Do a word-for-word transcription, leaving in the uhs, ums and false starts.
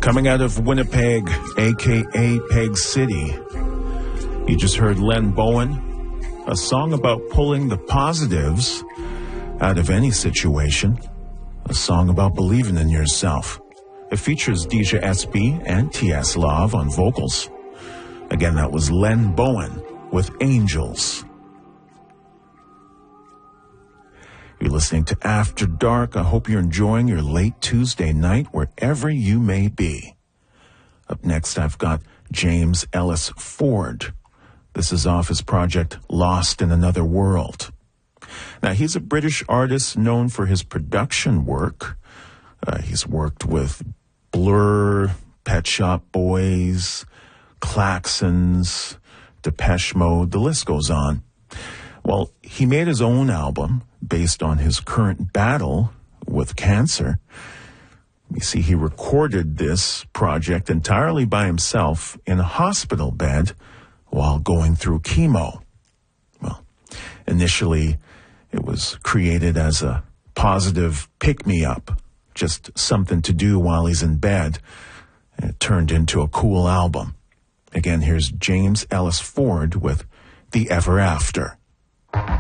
Coming out of Winnipeg, a k a. Peg City, you just heard Len Bowen, a song about pulling the positives out of any situation, a song about believing in yourself. It features Deja S B and T S. Love on vocals. Again, that was Len Bowen with Angels. You're listening to After Dark. I hope you're enjoying your late Tuesday night wherever you may be. Up next, I've got James Ellis Ford. This is off his project Lost in Another World. Now, he's a British artist known for his production work. Uh, he's worked with Blur, Pet Shop Boys, Klaxons, Depeche Mode, the list goes on. Well, he made his own album based on his current battle with cancer. You see, he recorded this project entirely by himself in a hospital bed while going through chemo. Well, initially, it was created as a positive pick-me-up, just something to do while he's in bed. And it turned into a cool album. Again, here's James Ellis Ford with The Ever After.